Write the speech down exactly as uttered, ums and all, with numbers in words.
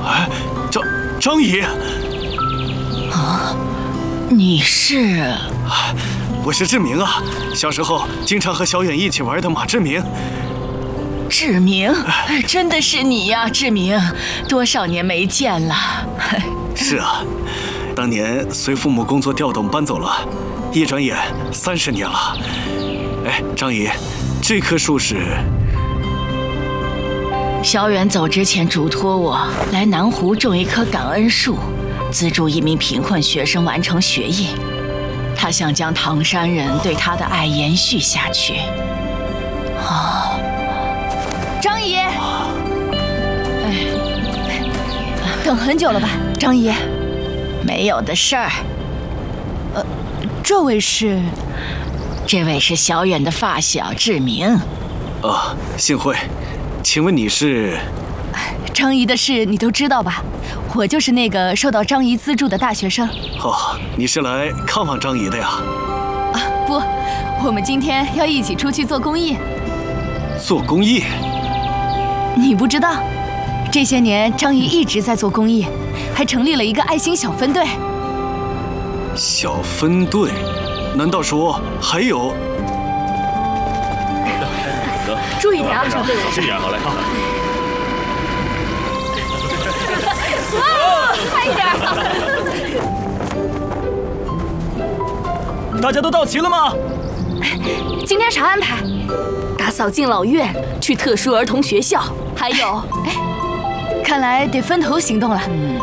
哎，张张姨。 啊，你是？ 我是志明啊，小时候经常和小远一起玩的马志明。 志明，真的是你呀，志明，多少年没见了。 是啊，当年随父母工作调动搬走了，一转眼三十年了。哎，张姨，这棵树是？ 小远走之前嘱托我来南湖种一棵感恩树，资助一名贫困学生完成学业。他想将唐山人对他的爱延续下去。啊， 张姨， 哎， 等很久了吧，张姨？ 没有的事儿。 呃，这位是？ 这位是小远的发小志明。 啊，幸会。请问你是？ 张姨的事你都知道吧？我就是那个受到张姨资助的大学生。 哦，你是来看望张姨的呀？ 啊，不，我们今天要一起出去做公益。 做公益？ 你不知道，这些年张姨一直在做公益，还成立了一个爱心小分队。 小分队？难道说还有？ 注意点啊！ 小心点，好嘞。 哇，快一点！ 大家都到齐了吗？ 今天啥安排？打扫敬老院，去特殊儿童学校，还有，哎，看来得分头行动了。 嗯，